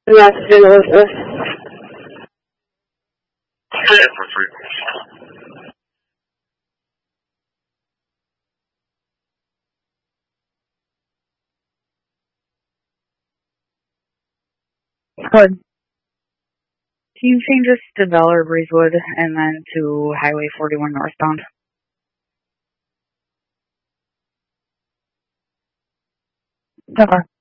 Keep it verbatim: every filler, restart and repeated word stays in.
Yes, Elizabeth. Good. Team changes to Dollar Breezewood and then to Highway forty-one northbound. Okay.